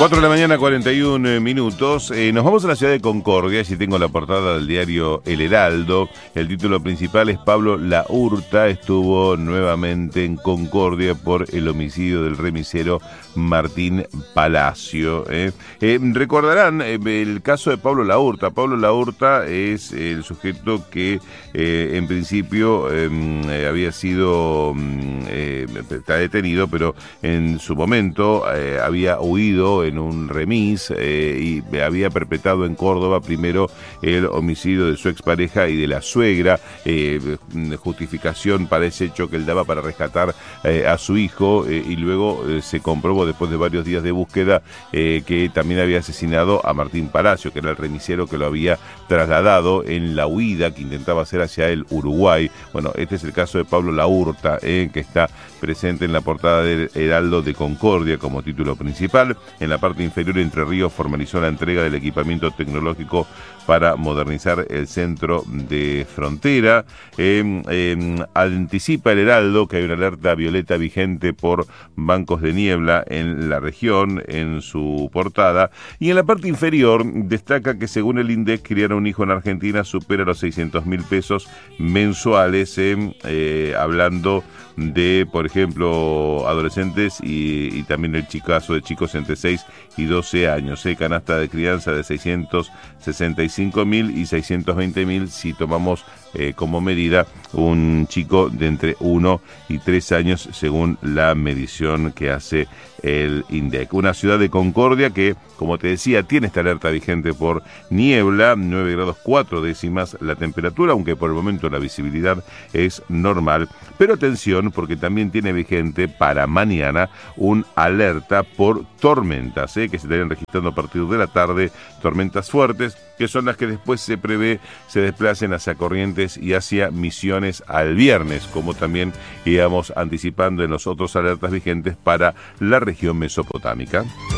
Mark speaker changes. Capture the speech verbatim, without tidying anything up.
Speaker 1: cuatro de la mañana, cuarenta y un minutos. Eh, nos vamos a la ciudad de Concordia. Si tengo la portada del diario El Heraldo. El título principal es: Pablo Laurta estuvo nuevamente en Concordia por el homicidio del remisero Martín Palacio. Eh. Eh, recordarán eh, el caso de Pablo Laurta. Pablo Laurta es el sujeto que eh, en principio eh, había sido, eh, está detenido, pero en su momento eh, había huido en un remis eh, y había perpetrado en Córdoba primero el homicidio de su expareja y de la suegra, eh, justificación para ese hecho que él daba para rescatar eh, a su hijo, eh, y luego eh, se comprobó después de varios días de búsqueda eh, que también había asesinado a Martín Palacio, que era el remisero que lo había trasladado en la huida que intentaba hacer hacia el Uruguay. Bueno, este es el caso de Pablo Laurta, eh, que está presente en la portada del Heraldo de Concordia como título principal. En la parte inferior, Entre Ríos formalizó la entrega del equipamiento tecnológico para modernizar el centro de frontera. Eh, eh, anticipa el Heraldo que hay una alerta violeta vigente por bancos de niebla en la región, en su portada. Y en la parte inferior destaca que según el INDEC, criar un hijo en Argentina supera los seiscientos mil pesos mensuales, eh, eh, hablando de, por ejemplo, adolescentes y, y también el caso de chicos entre seis y doce años. Eh, canasta de crianza de seiscientos sesenta y cinco mil y seiscientos veinte mil si tomamos eh, como medida un chico de entre uno y tres años, según la medición que hace el INDEC. Una ciudad de Concordia que, como te decía, tiene esta alerta vigente por niebla, nueve grados cuatro décimas la temperatura, aunque por el momento la visibilidad es normal. Pero atención, porque también tiene vigente para mañana un alerta por tormentas, ¿eh? que se estarían registrando a partir de la tarde, tormentas fuertes, que son las que después se prevé se desplacen hacia Corrientes y hacia Misiones al viernes, como también íbamos anticipando en los otros alertas vigentes para la región mesopotámica.